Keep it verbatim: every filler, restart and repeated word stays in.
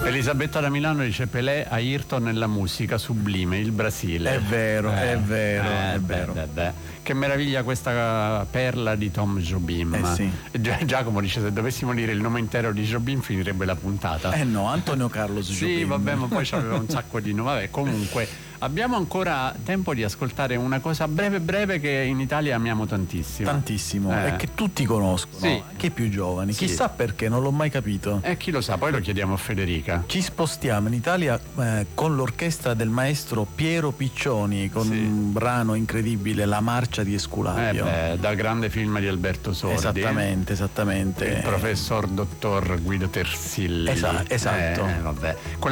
Elisabetta da Milano dice Pelé, Ayrton nella musica, sublime, il Brasile. È vero, eh, è vero, eh, è beh, vero. Beh, beh. Che meraviglia questa perla di Tom Jobim. Eh sì. Gi- Giacomo dice se dovessimo dire il nome intero di Jobim finirebbe la puntata. Eh no, Antonio Carlos Jobim. Sì, vabbè, ma poi c'aveva un sacco di nomi. Vabbè, comunque abbiamo ancora tempo di ascoltare una cosa breve breve che in Italia amiamo tantissimo. Tantissimo, Eh. e che tutti conoscono, Sì. anche i più giovani. Sì. Chissà perché, non l'ho mai capito. E chi lo sa, poi lo chiediamo a Federica. Ci spostiamo in Italia eh, con l'orchestra del maestro Piero Piccioni, con Sì. un brano incredibile, La marcia di Eh Esculapio. beh, dal grande film di Alberto Sordi. Esattamente, esattamente. Il professor dottor Guido Tersilli. Esa- esatto. Eh, vabbè. Quella